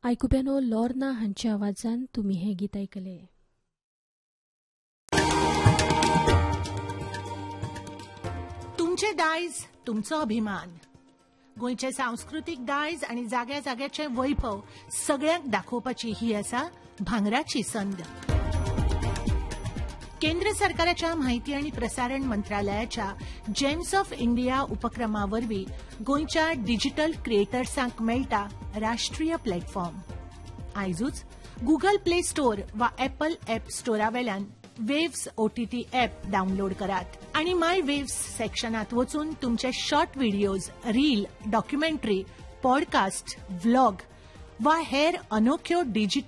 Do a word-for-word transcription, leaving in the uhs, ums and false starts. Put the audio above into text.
आयकुप्यानो Lorna हांच्या आवाजान तुम्ही हे गीत ऐकले. तुमचे दायज तुमचो अभिमान. गोंयचे सांस्कृतीक दायज आनी जाग्या जाग्याचे वैभव सगळ्यांक दाखोवपाची ही आसा भांगराची संद. केंद्र सरकाराच्या माहिती आणि प्रसारण मंत्रालयाच्या जेम्स ऑफ इंडिया उपक्रमा वरवीं गोंयच्या डिजिटल क्रिएटर्सांक मेळटा राष्ट्रीय प्लॅटफॉर्म. आयजूच गुगल प्ले स्टोर वा Apple app स्टोरावेल्यान waves OTT app download करात आणि माय वेव्स सेक्शनात वचून तुमचे short videos, reel, documentary, podcast, vlog वा हेर अनोख्यो डिजिटल